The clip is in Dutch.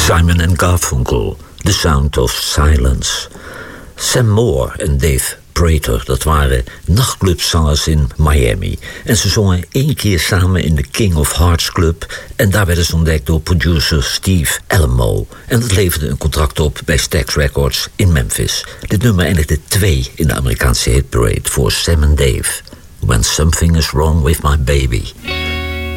Simon and Garfunkel, The Sound of Silence. Sam Moore en Dave Prater, dat waren nachtclubzangers in Miami. En ze zongen 1 keer samen in de King of Hearts Club. En daar werden ze ontdekt door producer Steve Alamo. En dat leverde een contract op bij Stax Records in Memphis. Dit nummer eindigde 2 in de Amerikaanse hitparade voor Sam en Dave. When Something is Wrong with My Baby.